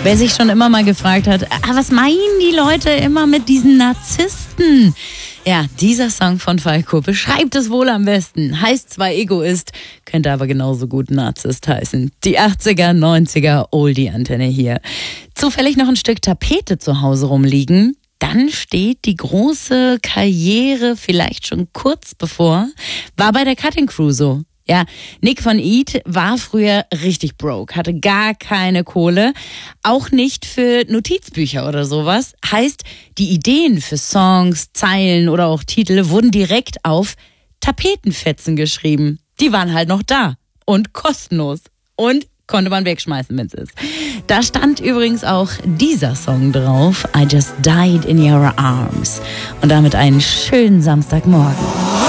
Wer sich schon immer mal gefragt hat, was meinen die Leute immer mit diesen Narzissten? Ja, dieser Song von Falco beschreibt es wohl am besten. Heißt zwar Egoist, könnte aber genauso gut Narzisst heißen. Die 80er, 90er Oldie-Antenne hier. Zufällig noch ein Stück Tapete zu Hause rumliegen? Dann steht die große Karriere vielleicht schon kurz bevor. War bei der Cutting Crew so. Ja, Nick von Eat war früher richtig broke, hatte gar keine Kohle, auch nicht für Notizbücher oder sowas. Heißt, die Ideen für Songs, Zeilen oder auch Titel wurden direkt auf Tapetenfetzen geschrieben. Die waren halt noch da und kostenlos und konnte man wegschmeißen, wenn es ist. Da stand übrigens auch dieser Song drauf, I Just Died in Your Arms. Und damit einen schönen Samstagmorgen.